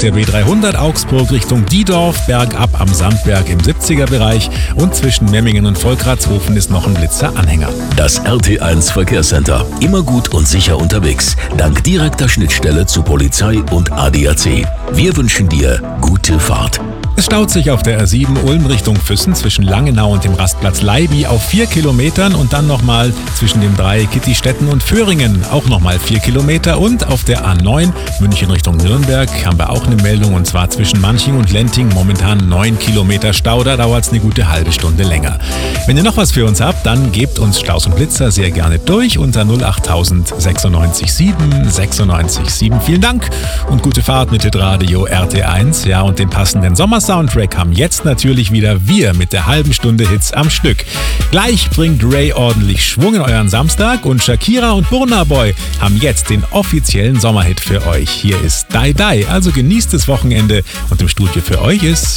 der B300 Augsburg Richtung Diedorf, bergab am Sandberg im 70er-Bereich und zwischen Memmingen und Volkratshofen ist noch ein Blitzer-Anhänger. Das RT1 Verkehrscenter. Immer gut und sicher unterwegs. Dank direkter Schnittstelle zu Polizei und ADAC. Wir wünschen dir gute Fahrt. Es staut sich auf der R7 Ulm Richtung Füssen zwischen Langenau und dem Rastplatz Leiby auf 4 Kilometern und dann nochmal zwischen dem Dreieck Kittistetten und Föhringen auch nochmal 4 Kilometer und auf der A9 München Richtung Nürnberg haben wir auch eine Meldung und zwar zwischen Manching und Lenting momentan 9 Kilometer Stau, da dauert es eine gute halbe Stunde länger. Wenn ihr noch was für uns habt, dann gebt uns Staus und Blitzer sehr gerne durch unter 08000 96 7 96 7. Vielen Dank und gute Fahrt mit Hitradio RT1. Ja, und den passenden Sommer-Soundtrack haben jetzt natürlich wieder wir mit der halben Stunde Hits am Stück. Gleich bringt Ray ordentlich Schwung in euren Samstag und Shakira und Burna Boy haben jetzt den offiziellen Sommerhit für euch. Hier ist Die Die, also genießt das Wochenende und im Studio für euch ist